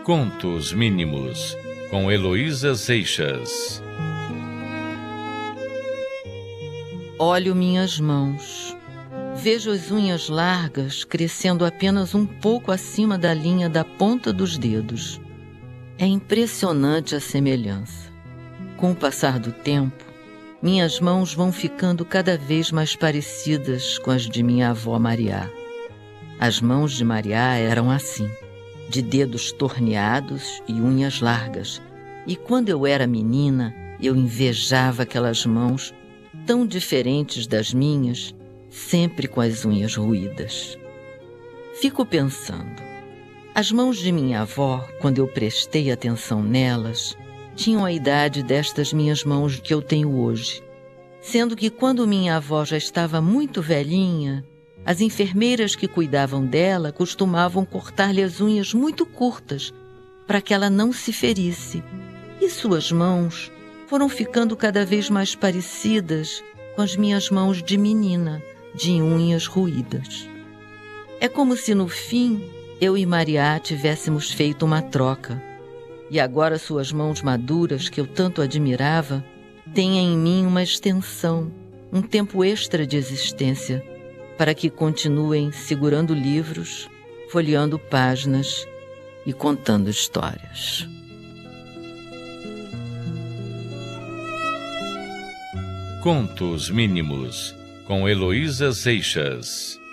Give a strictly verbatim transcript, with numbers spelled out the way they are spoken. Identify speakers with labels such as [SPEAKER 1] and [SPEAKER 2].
[SPEAKER 1] Contos Mínimos, com Heloísa Seixas.
[SPEAKER 2] Olho minhas mãos. Vejo as unhas largas crescendo apenas um pouco acima da linha da ponta dos dedos. É impressionante a semelhança. Com o passar do tempo, minhas mãos vão ficando cada vez mais parecidas com as de minha avó Mariá. As mãos de Mariá eram assim, de dedos torneados e unhas largas. E quando eu era menina, eu invejava aquelas mãos tão diferentes das minhas, sempre com as unhas roídas. Fico pensando, as mãos de minha avó, quando eu prestei atenção nelas, tinham a idade destas minhas mãos que eu tenho hoje, sendo que quando minha avó já estava muito velhinha, as enfermeiras que cuidavam dela costumavam cortar-lhe as unhas muito curtas para que ela não se ferisse, e suas mãos foram ficando cada vez mais parecidas com as minhas mãos de menina, de unhas roídas. É como se no fim eu e Mariá tivéssemos feito uma troca, e agora suas mãos maduras, que eu tanto admirava, têm em mim uma extensão, um tempo extra de existência, para que continuem segurando livros, folheando páginas e contando histórias.
[SPEAKER 1] Contos Mínimos, com Heloísa Seixas.